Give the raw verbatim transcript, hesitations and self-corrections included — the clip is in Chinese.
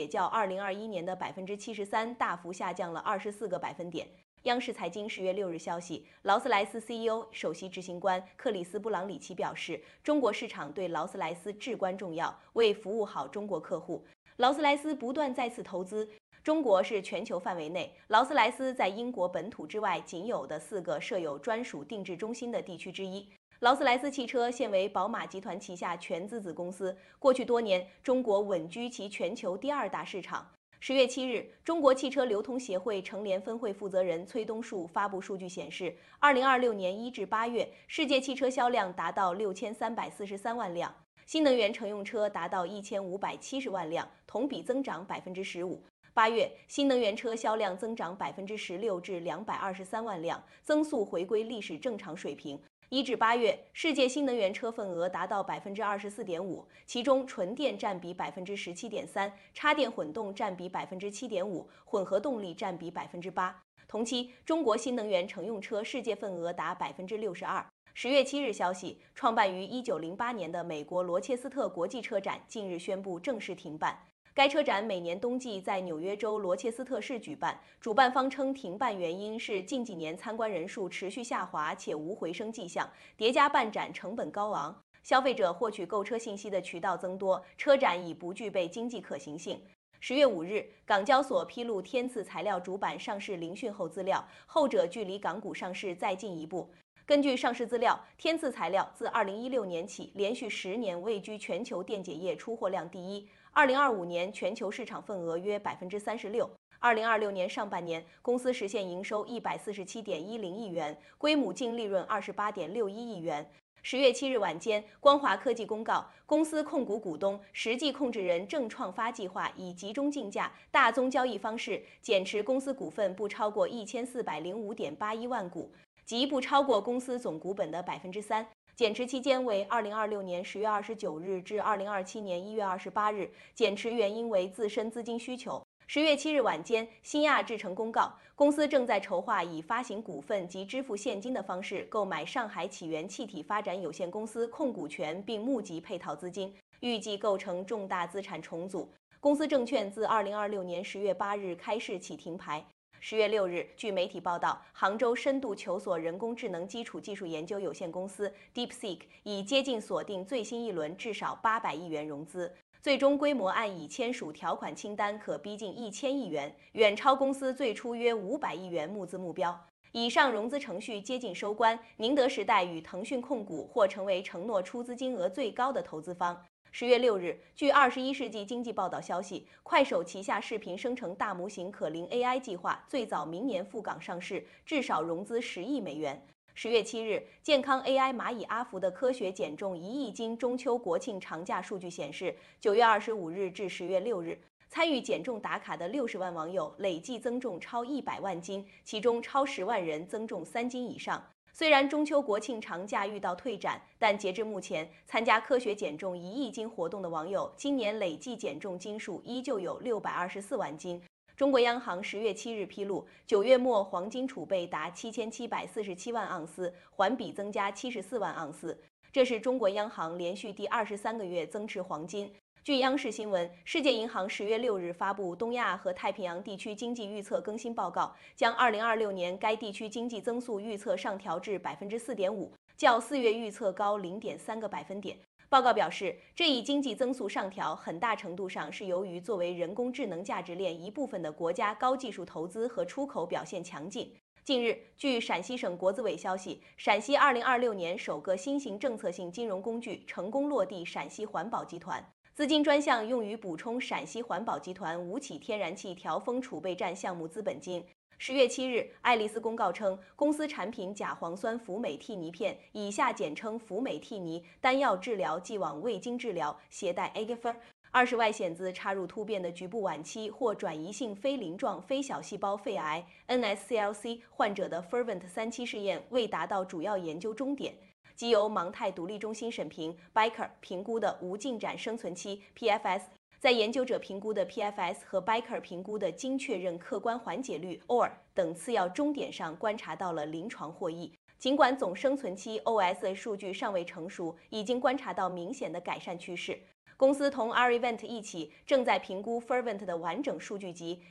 较二零二一年的百分之七十三大幅下降了二十四个百分点。央视财经十月六日消息，劳斯莱斯 C E O 首席执行官克里斯·布朗里奇表示，中国市场对劳斯莱斯至关重要，为服务好中国客户，劳斯莱斯不断在此投资。中国是全球范围内劳斯莱斯在英国本土之外仅有的四个设有专属定制中心的地区之一。劳斯莱斯汽车现为宝马集团旗下全资子公司，过去多年，中国稳居其全球第二大市场。十月七日，中国汽车流通协会成联分会负责人崔东树发布数据显示，二零二六年一至八月，世界汽车销量达到六千三百四十三万辆，新能源乘用车达到一千五百七十万辆，同比增长百分之十五。八月，新能源车销量增长百分之十六至两百二十三万辆，增速回归历史正常水平。一至八月，世界新能源车份额达到百分之二十四点五，其中纯电占比百分之十七点三，插电混动占比百分之七点五，混合动力占比百分之八。同期，中国新能源乘用车世界份额达百分之六十二。十月七日消息，创办于一九零八年的美国罗切斯特国际车展近日宣布正式停办。该车展每年冬季在纽约州罗切斯特市举办，主办方称停办原因是近几年参观人数持续下滑且无回升迹象，叠加办展成本高昂，消费者获取购车信息的渠道增多，车展已不具备经济可行性。十月五日，港交所披露天赐材料主板上市聆讯后资料，后者距离港股上市再进一步。根据上市资料，天赐材料自二零一六年起连续十年位居全球电解液出货量第一，二零二五年全球市场份额约百分之三十六。二零二六年上半年，公司实现营收一百四十七点一零亿元，归母净利润二十八点六一亿元。十月七日晚间，光华科技公告，公司控股股东、实际控制人正创发计划以集中竞价、大宗交易方式减持公司股份不超过一千四百零五点八一万股。即不超过公司总股本的百分之三，减持期间为二零二六年十月二十九日至二零二七年一月二十八日，减持原因为自身资金需求。十月七日晚间，新亚制成公告，公司正在筹划以发行股份及支付现金的方式购买上海起源气体发展有限公司控股权，并募集配套资金，预计构成重大资产重组。公司证券自二零二六年十月八日开市起停牌。十月六日，据媒体报道，杭州深度求索人工智能基础技术研究有限公司 DeepSeek 已接近锁定最新一轮至少八百亿元融资，最终规模按已签署条款清单可逼近一千亿元，远超公司最初约五百亿元募资目标。以上融资程序接近收官，宁德时代与腾讯控股或成为承诺出资金额最高的投资方。十月六日，据二十一世纪经济报道消息，快手旗下视频生成大模型可伶 A I 计划最早明年赴港上市，至少融资十亿美元。十月七日，健康 A I 蚂蚁阿福的科学减重一亿斤中秋国庆长假数据显示，九月二十五日至十月六日，参与减重打卡的六十万网友累计增重超一百万斤，其中超十万人增重三斤以上。虽然中秋国庆长假遇到退展，但截至目前，参加科学减重一亿斤活动的网友，今年累计减重斤数依旧有六百二十四万斤。中国央行十月七日披露，九月末黄金储备达七千七百四十七万盎司，环比增加七十四万盎司，这是中国央行连续第二十三个月增持黄金。据央视新闻，世界银行十月六日发布东亚和太平洋地区经济预测更新报告，将二零二六年该地区经济增速预测上调至百分之四点五，较四月预测高零点三个百分点。报告表示，这一经济增速上调很大程度上是由于作为人工智能价值链一部分的国家高技术投资和出口表现强劲。近日，据陕西省国资委消息，陕西二零二六年首个新型政策性金融工具成功落地陕西环保集团。资金专项用于补充陕西环保集团吴起天然气调峰储备站项目资本金。十月七日，爱丽丝公告称，公司产品甲磺酸辅美替尼片（以下简称辅美替尼）单药治疗既往未经治疗携带 A G F R 二十外显子插入突变的局部晚期或转移性非鳞状非小细胞肺癌 N S C L C 患者的 Fervent 三期试验未达到主要研究终点。即由芒泰独立中心审评 B I C E R 评估的无进展生存期 P F S， 在研究者评估的 P F S 和 B I C E R 评估的经确认客观缓解率 O R 等次要终点上观察到了临床获益。尽管总生存期 O S A 数据尚未成熟，已经观察到明显的改善趋势。 公司同 R Event 一起正在评估 Fervent 的完整数据集，